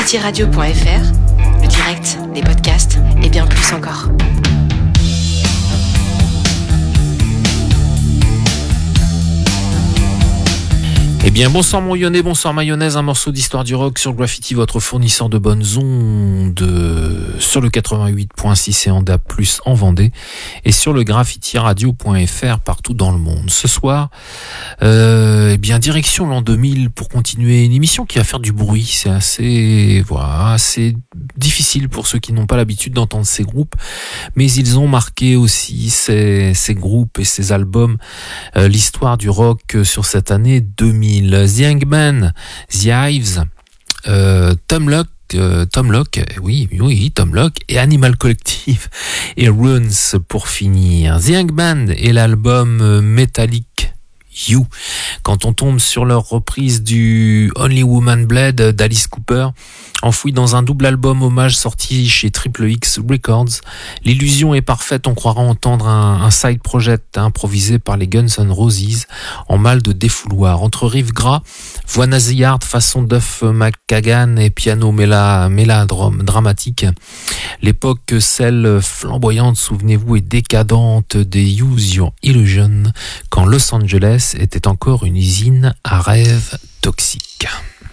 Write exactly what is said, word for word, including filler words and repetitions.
graffiti radio point f r, le direct, les podcasts et bien plus encore. Eh bien, bonsoir mon lyonnais, bonsoir mayonnaise, un morceau d'histoire du rock sur Graffiti, votre fournisseur de bonnes ondes, sur le quatre-vingt-huit point six et en D A B plus, en Vendée, et sur le graffiti radio point f r partout dans le monde. Ce soir, euh, eh bien, direction l'an deux mille pour continuer une émission qui va faire du bruit. C'est assez, voilà, assez difficile pour ceux qui n'ont pas l'habitude d'entendre ces groupes, mais ils ont marqué aussi ces, ces groupes et ces albums, euh, l'histoire du rock sur cette année deux mille. The Hangman, The Hives, euh, Tom Locke, euh, Tom Locke, oui, oui, Tom Locke et Animal Collective et Runes pour finir. The Hangman et l'album Metallic You. Quand on tombe sur leur reprise du Only Woman Bled d'Alice Cooper, enfoui dans un double album hommage sorti chez Triple X Records, l'illusion est parfaite, on croira entendre un, un side project improvisé par les Guns N' Roses en mal de défouloir. Entre riff gras, voix nasillarde façon Duff McKagan et piano méla, méladrome dramatique, l'époque, celle flamboyante, souvenez-vous, et décadente des Use Your Illusion, quand Los Angeles était encore une usine à rêves toxiques.